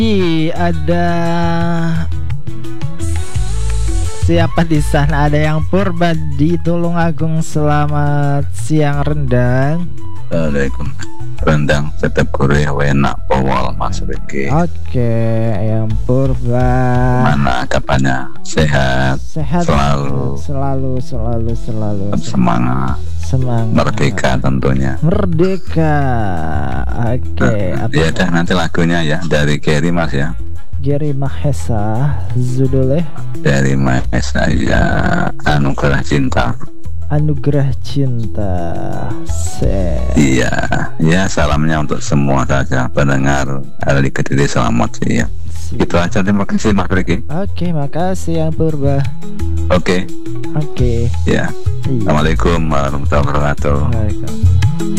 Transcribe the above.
Ada siapa di sana? Ada yang purba di Tulungagung. Selamat siang Rendang. Assalamualaikum. Rendang tetap Korea enak powol Mas Riki. Oke, yang purba. Mana kapannya? Sehat. Sehat selalu. Semangat. Merdeka tentunya. Merdeka. Oke. Ya dah nanti lagunya ya dari Gary Mas ya. Gary Mahesa judulnya. Dari Mahesa ya, Anugerah Cinta. Anugerah Cinta. Iya, ya salamnya untuk semua saja pendengar ada di Kediri, selamat sih ya. Itu aja, terima kasih Mas Riki. Oke, makasih yang purba. Oke. Ya. Assalamualaikum warahmatullahi wabarakatuh. Waalaikumsalam.